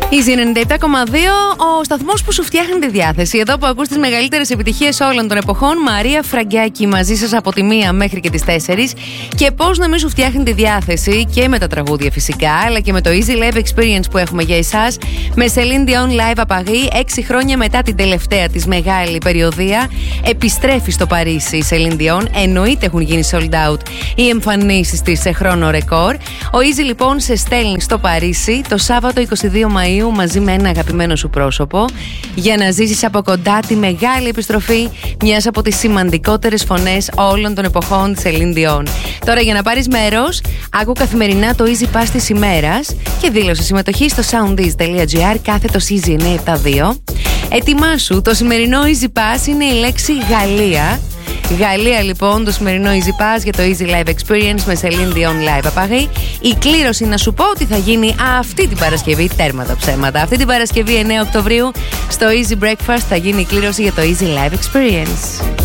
Easy 97,2, ο σταθμός που σου φτιάχνει τη διάθεση. Εδώ που ακούς τις μεγαλύτερες επιτυχίες όλων των εποχών. Μαρία Φραγκιάκη μαζί σας από τη 1 μέχρι και τις 4. Και πώς να μην σου φτιάχνει τη διάθεση και με τα τραγούδια φυσικά, αλλά και με το Easy Live Experience που έχουμε για εσάς. Με Celine Dion Live à Paris, 6 χρόνια μετά την τελευταία της μεγάλη περιοδία, επιστρέφει στο Παρίσι η Celine Dion. Εννοείται έχουν γίνει sold out οι εμφανίσεις της σε χρόνο ρεκόρ. Ο Easy λοιπόν σε στέλνει στο Παρίσι το Σάββατο 22 Μαΐου μαζί με ένα αγαπημένο σου πρόσωπο για να ζήσεις από κοντά τη μεγάλη επιστροφή μιας από τις σημαντικότερες φωνές όλων των εποχών της Celine Dion. Τώρα για να πάρεις μέρος, άκου καθημερινά το Easy Pass της ημέρας και δήλωσε συμμετοχή στο soundease.gr κάθετος Easy 972. Ετοιμάσου, το σημερινό Easy Pass είναι η λέξη Γαλλία. Γαλλία λοιπόν, το σημερινό Easy Pass για το Easy Live Experience με Celine Dion Live à Paris. Η κλήρωση να σου πω ότι θα γίνει αυτή την Παρασκευή, τέρμα τα ψέματα. Αυτή την Παρασκευή 9 Οκτωβρίου στο Easy Breakfast θα γίνει η κλήρωση για το Easy Live Experience.